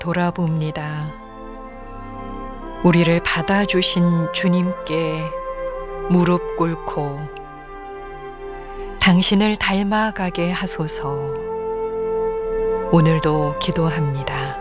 돌아봅니다. 우리를 받아주신 주님께 무릎 꿇고 당신을 닮아가게 하소서 오늘도 기도합니다.